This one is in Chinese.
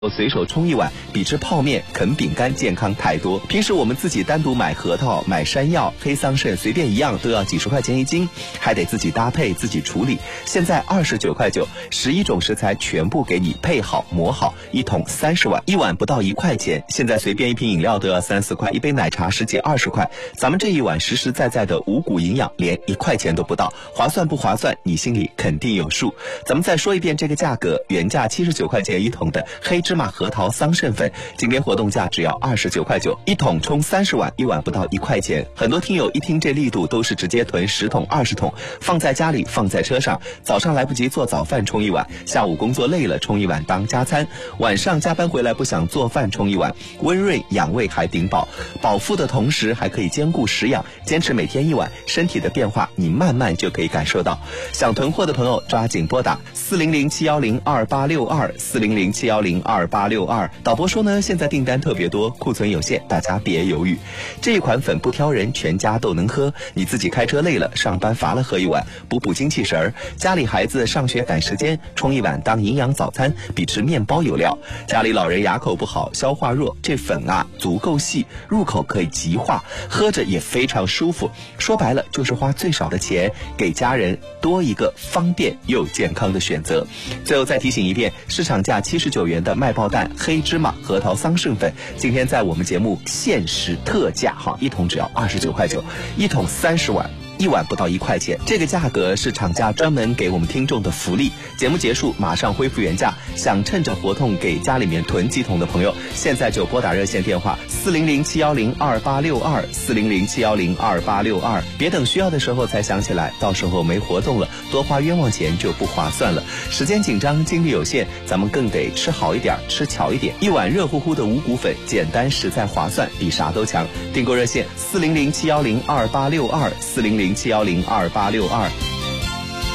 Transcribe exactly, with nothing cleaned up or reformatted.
随手冲一碗比吃泡面啃饼干健康太多。平时我们自己单独买核桃、买山药、黑桑葚，随便一样都要几十块钱一斤，还得自己搭配自己处理。现在二十九块九，十一种食材全部给你配好磨好，一桶三十碗，一碗不到一块钱。现在随便一瓶饮料都要三四块，一杯奶茶十几二十块。咱们这一碗实实在在的五谷营养，连一块钱都不到，划算不划算？你心里肯定有数。咱们再说一遍这个价格，原价七十九块钱一桶的黑芝麻核桃桑葚粉，今天活动价只要二十九块九，一桶冲三十碗，一碗不到一块钱。很多听友一听这力度，都是直接囤十桶二十桶，放在家里，放在车上，早上来不及做早饭冲一碗，下午工作累了冲一碗当加餐，晚上加班回来不想做饭冲一碗，温润养胃还顶饱，饱腹的同时还可以兼顾食养，坚持每天一碗，身体的变化你慢慢就可以感受到。想囤货的朋友抓紧拨打四零零七幺零二八六二四零零七幺零二八六二。导播说呢，现在订单特别多，库存有限，大家别犹豫。这一款粉不挑人，全家都能喝。你自己开车累了，上班乏了喝一碗，补补精气神儿。家里孩子上学赶时间，冲一碗当营养早餐，比吃面包有料。家里老人牙口不好，消化弱，这粉啊足够细，入口可以即化，喝着也非常舒服。说白了就是花最少的钱，给家人多一个方便又健康的选择。最后再提醒一遍，市场价七十九元的麦爆蛋黑芝麻核桃桑葚粉，今天在我们节目限时特价哈，一桶只要二十九块九，一桶三十碗，一碗不到一块钱，这个价格是厂家专门给我们听众的福利。节目结束马上恢复原价，想趁着活动给家里面囤几桶的朋友，现在就拨打热线电话四零零七幺零二八六二四零零七幺零二八六二，别等需要的时候才想起来，到时候没活动了，多花冤枉钱就不划算了。时间紧张，精力有限，咱们更得吃好一点，吃巧一点。一碗热乎乎的五谷粉，简单实在划算，比啥都强。订购热线四零零七幺零二八六二四零零七幺零二八六二。